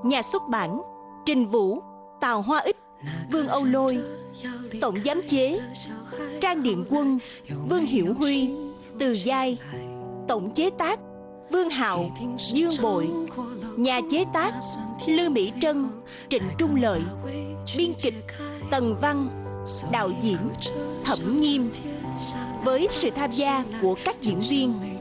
Nhà xuất bản Trình Vũ, Tào Hoa Ích, Vương Âu Lôi. Tổng giám chế Trang Điện Quân, Vương Hiểu Huy, Từ Giai. Tổng chế tác Vương Hạo, Dương Bội. Nhà chế tác Lư Mỹ Trân, Trịnh Trung Lợi. Biên kịch Tần Văn. Đạo diễn Thẩm Nghiêm. Với sự tham gia của các diễn viên